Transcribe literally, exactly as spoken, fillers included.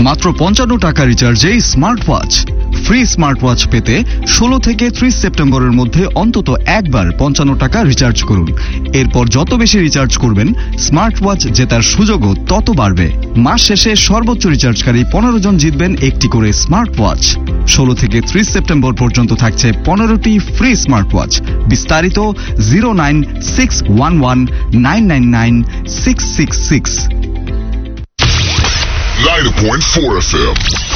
মাত্র পঞ্চান্ন টাকা রিচার্জে smart watch. Free smart watch পেতে ষোলো থেকে ত্রিশ সেপ্টেম্বরের মধ্যে অন্তত একবার পঞ্চান্ন টাকা রিচার্জ করুন। এরপর যত বেশি রিচার্জ করবেন স্মার্ট ওয়াচ জেতার সুযোগও তত বাড়বে। মাস শেষে সর্বোচ্চ রিচার্জকারী পনেরো জন জিতবেন একটি করে স্মার্ট ওয়াচ। ষোলো থেকে ত্রিশ সেপ্টেম্বর পর্যন্ত থাকছে পনেরোটি ফ্রি স্মার্ট ওয়াচ। বিস্তারিত zero nine six one one nine nine nine six six six. ninety point four F M